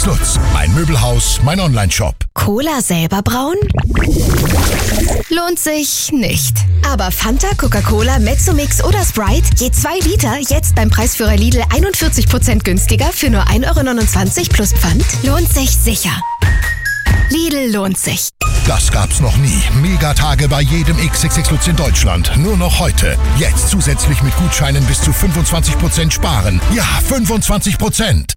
Matrix Lutz, mein Möbelhaus, mein Onlineshop. Cola selber brauen? Lohnt sich nicht. Aber Fanta, Coca-Cola, Mezzomix oder Sprite, je 2 Liter, jetzt beim Preisführer Lidl 41% günstiger für nur 1,29 € plus Pfand? Lohnt sich sicher. Lidl lohnt sich. Das gab's noch nie. Megatage bei jedem XXX Lutz in Deutschland. Nur noch heute. Jetzt zusätzlich mit Gutscheinen bis zu 25% sparen. Ja, 25%.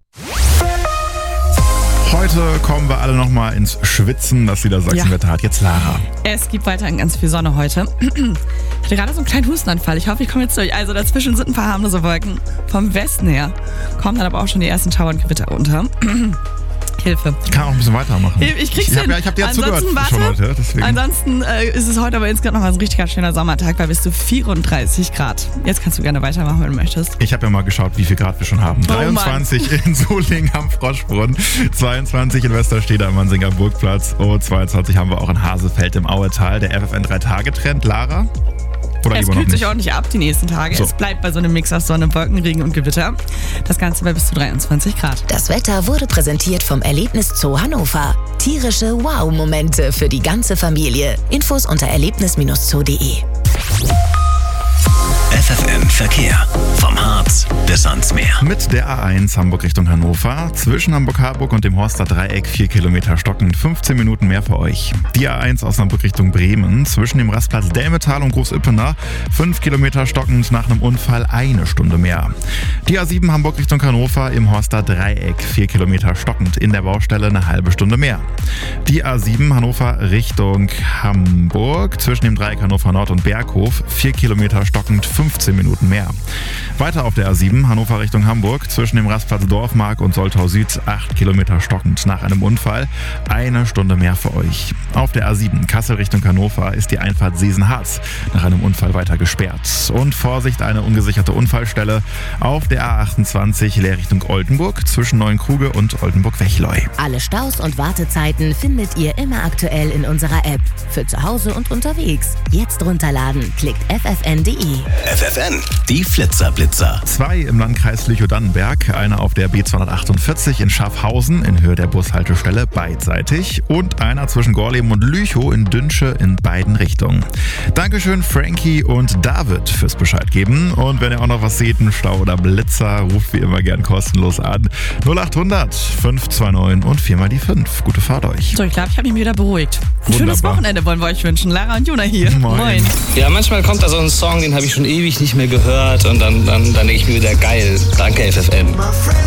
Heute kommen wir alle nochmal ins Schwitzen, das wieder Sachsenwetter hat. Jetzt Lara. Es gibt weiterhin ganz viel Sonne heute. Ich hatte gerade so einen kleinen Hustenanfall. Ich hoffe, ich komme jetzt durch. Also dazwischen sind ein paar harmlose Wolken. Vom Westen her kommen dann aber auch schon die ersten Schauer und Gewitter unter. Hilfe. Ich kann auch ein bisschen weitermachen. Ich krieg's hin. Ich hab dir ja zugehört schon heute. Deswegen. Ansonsten ist es heute aber insgesamt noch ein richtiger schöner Sommertag, bei bis zu 34 Grad. Jetzt kannst du gerne weitermachen, wenn du möchtest. Ich habe ja mal geschaut, wie viel Grad wir schon haben. 23 in Solingen am Froschbrunn, 22 in Westerstede am Mansinger Burgplatz und 22 haben wir auch in Hasefeld im Auetal. Der FFN 3-Tage-Trend. Lara? Oder es kühlt sich ordentlich ab die nächsten Tage. So. Es bleibt bei so einem Mix aus Sonne, Wolken, Regen und Gewitter. Das Ganze bei bis zu 23 Grad. Das Wetter wurde präsentiert vom Erlebniszoo Hannover. Tierische Wow-Momente für die ganze Familie. Infos unter erlebnis-zoo.de. FFN Verkehr. Vom Harz bis ans Meer. Mit der A1 Hamburg Richtung Hannover. Zwischen Hamburg-Harburg und dem Horster Dreieck 4 Kilometer stockend. 15 Minuten mehr für euch. Die A1 aus Hamburg Richtung Bremen. Zwischen dem Rastplatz Delmetal und Groß-Ippener 5 Kilometer stockend. Nach einem Unfall 1 Stunde mehr. Die A7 Hamburg Richtung Hannover im Horster Dreieck 4 Kilometer stockend. In der Baustelle eine halbe Stunde mehr. Die A7 Hannover Richtung Hamburg. Zwischen dem Dreieck Hannover Nord und Berghof 4 Kilometer stockend. 15 Minuten mehr. Weiter auf der A7 Hannover Richtung Hamburg zwischen dem Rastplatz Dorfmark und Soltau Süd 8 Kilometer stockend. Nach einem Unfall 1 Stunde mehr für euch. Auf der A7 Kassel Richtung Hannover ist die Einfahrt Seesen-Harz nach einem Unfall weiter gesperrt. Und Vorsicht, eine ungesicherte Unfallstelle auf der A28 Leer Richtung Oldenburg zwischen Neuenkruge und Oldenburg-Wechleu. Alle Staus und Wartezeiten findet ihr immer aktuell in unserer App. Für zu Hause und unterwegs. Jetzt runterladen. Klickt ffn.de. FFN, die Flitzerblitzer. 2 im Landkreis Lüchow-Dannenberg, einer auf der B248 in Schaffhausen in Höhe der Bushaltestelle beidseitig und einer zwischen Gorleben und Lüchow in Dünsche in beiden Richtungen. Dankeschön Frankie und David fürs Bescheid geben und wenn ihr auch noch was seht, einen Stau oder Blitzer, ruft wie immer gern kostenlos an. 0800 529 und 4 mal die 5. Gute Fahrt euch. So, ich glaube, ich habe mich wieder beruhigt. Ein schönes Wochenende wollen wir euch wünschen. Lara und Juna hier. Moin. Ja, manchmal kommt da so ein Song, den habe ich schon ewig nicht mehr gehört und dann denke ich mir wieder, geil, danke FFN.